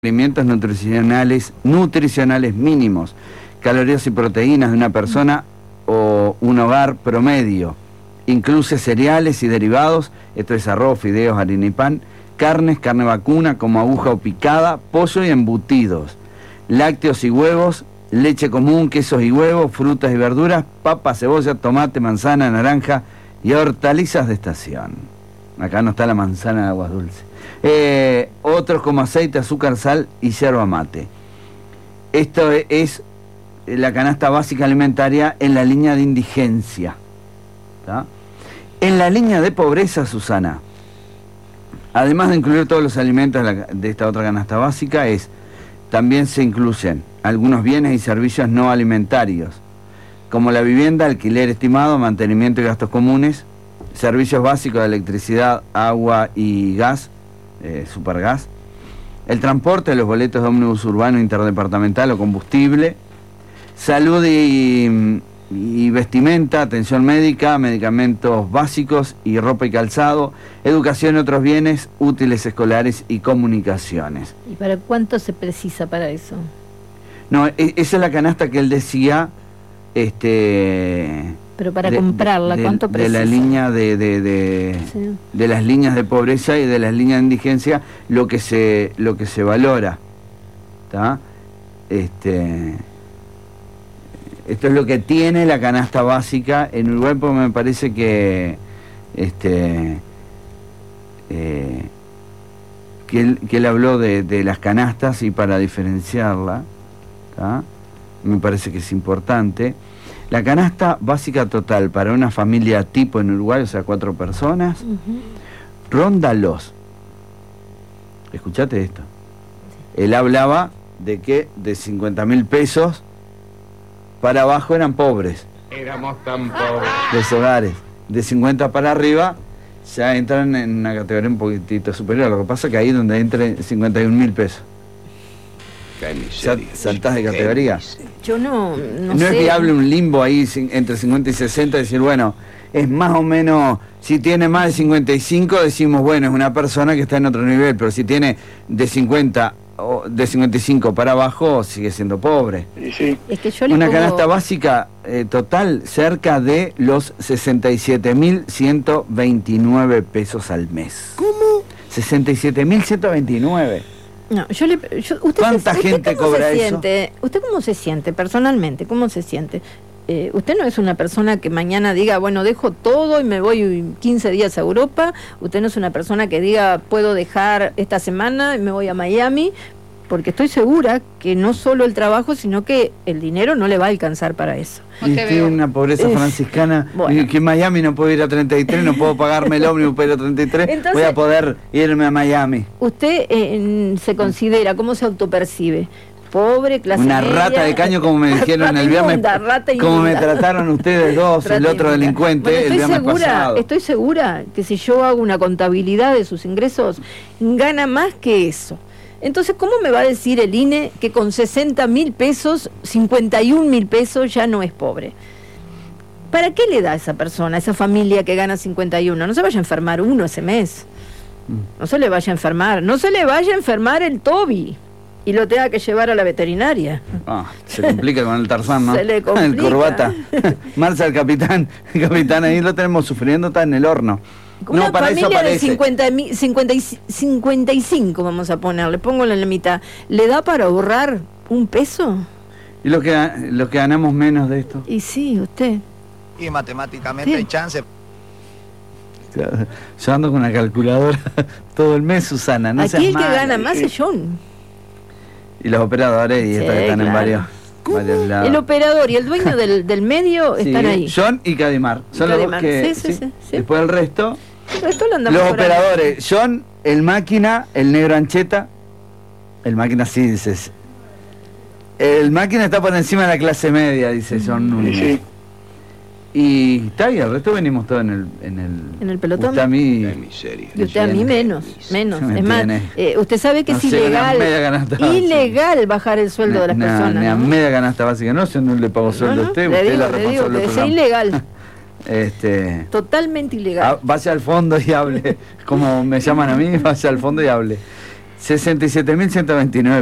alimentos nutricionales mínimos, calorías y proteínas de una persona o un hogar promedio. Incluye cereales y derivados, esto es arroz, fideos, harina y pan, carne vacuna como aguja o picada, pollo y embutidos, lácteos y huevos, leche común, quesos y huevos, frutas y verduras, papa, cebolla, tomate, manzana, naranja y hortalizas de estación. Acá no está la manzana de aguas dulces. Otros como aceite, azúcar, sal y yerba mate. Esto es la canasta básica alimentaria en la línea de indigencia. ¿Tá? En la línea de pobreza, Susana, además de incluir todos los alimentos de esta otra canasta básica, también se incluyen algunos bienes y servicios no alimentarios, como la vivienda, alquiler estimado, mantenimiento y gastos comunes, servicios básicos de electricidad, agua y gas, supergas, el transporte, los boletos de ómnibus urbano interdepartamental o combustible, salud y vestimenta, atención médica, medicamentos básicos y ropa y calzado, educación y otros bienes útiles escolares y comunicaciones. ¿Y para cuánto se precisa para eso? No, esa es la canasta que él decía, pero para comprarla, ¿cuánto precisa? De la línea sí. de las líneas de pobreza y de las líneas de indigencia, lo que se valora, ¿tá? Esto es lo que tiene la canasta básica en Uruguay, porque me parece que él habló de las canastas, y para diferenciarla, ¿tá? Me parece que es importante. La canasta básica total para una familia tipo en Uruguay, o sea, 4 personas, ronda los... Escuchate esto. Él hablaba de que de 50.000 pesos para abajo eran pobres. Éramos tan pobres. Los hogares. De 50 para arriba ya entran en una categoría un poquitito superior. Lo que pasa es que ahí donde entre 51.000 pesos. Ya saltás de categoría. Yo no sé. Es viable un limbo ahí entre 50 y 60, decir, bueno, es más o menos, si tiene más de 55, decimos, bueno, es una persona que está en otro nivel, pero si tiene de 50 o de 55 para abajo, sigue siendo pobre. Sí. Es que yo una canasta básica total cerca de los 67.129 pesos al mes. ¿Cómo? 67.129. No, ¿Cuánta gente cobra eso? ¿Usted cómo se siente personalmente? ¿Cómo se siente? Usted no es una persona que mañana diga, bueno, dejo todo y me voy 15 días a Europa. Usted no es una persona que diga, puedo dejar esta semana y me voy a Miami, porque estoy segura que no solo el trabajo, sino que el dinero no le va a alcanzar para eso. Y tiene una pobreza franciscana, bueno, que en Miami no puedo ir a 33, no puedo pagarme el ómnibus para ir a 33, entonces, voy a poder irme a Miami. ¿Usted se considera, cómo se autopercibe? Pobre, clase una media, rata de caño, como me dijeron el viernes, como me trataron ustedes dos, el otro delincuente, bueno, el viernes pasado. Estoy segura que si yo hago una contabilidad de sus ingresos, gana más que eso. Entonces, ¿cómo me va a decir el INE que con 60.000 pesos, 51.000 pesos ya no es pobre? ¿Para qué le da a esa persona, a esa familia que gana 51? No se vaya a enfermar uno ese mes. No se le vaya a enfermar. No se le vaya a enfermar el Toby y lo tenga que llevar a la veterinaria. Se complica con el Tarzán, ¿no? Se le complica. El corbata. Marza, el capitán ahí lo tenemos sufriendo, está en el horno. Una familia de 55, vamos a ponerle, póngalo en la mitad, ¿le da para ahorrar un peso? ¿Y lo que ganamos menos de esto? Y sí, usted. Y matemáticamente hay chance. Yo ando con una calculadora todo el mes, Susana. No aquí el que gana más es John. Y los operadores, y estos que están en varios lados. El operador y el dueño del medio están ahí. John y Cadimar. Son los dos que... Sí. Después el resto lo andamos los operadores. John, el máquina, el negro Ancheta. El máquina sí, dices. El máquina está por encima de la clase media, dice John Núñez. Sí. Y está ahí, el resto venimos todos en el pelotón. Usted a mí... Y usted a mí menos. Es más, usted sabe que es ilegal bajar el sueldo de las personas. Ni a media canasta básica. No, yo no le pago sueldo a usted. Usted la responsable del programa. Es ilegal. Totalmente ilegal. Vaya al fondo y hable. Como me llaman a mí, vaya al fondo y hable. 67.129